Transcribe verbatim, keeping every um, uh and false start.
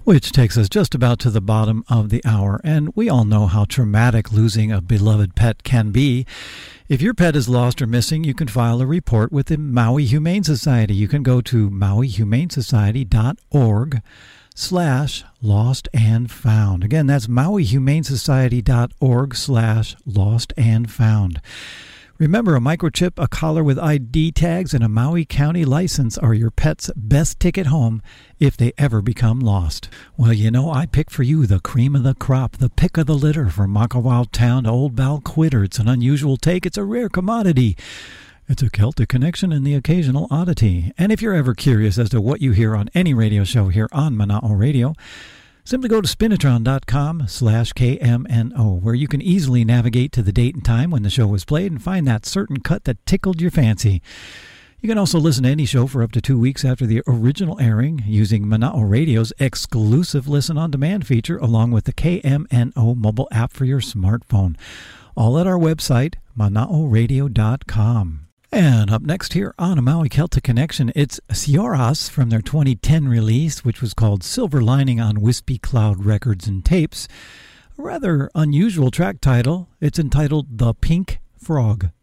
Which takes us just about to the bottom of the hour, and we all know how traumatic losing a beloved pet can be. If your pet is lost or missing, you can file a report with the Maui Humane Society. You can go to maui humane society dot org slash lost and found. Again, that's maui humane society dot org slash lost and found. Remember, a microchip, a collar with I D tags, and a Maui County license are your pet's best ticket home if they ever become lost. Well, you know, I pick for you the cream of the crop, the pick of the litter from Makawao Town to Old Balquidder. It's an unusual take. It's a rare commodity. It's a Celtic connection and the occasional oddity. And if you're ever curious as to what you hear on any radio show here on Mana'o Radio, simply go to spinatron dot com slash K M N O, where you can easily navigate to the date and time when the show was played and find that certain cut that tickled your fancy. You can also listen to any show for up to two weeks after the original airing using Mana'o Radio's exclusive Listen On Demand feature along with the K M N O mobile app for your smartphone. All at our website, mana'o radio dot com. And up next here on a Maui Celtic Connection, it's Sioras from their twenty ten release, which was called Silver Lining on Wispy Cloud Records and Tapes. A rather unusual track title. It's entitled The Pink Frog.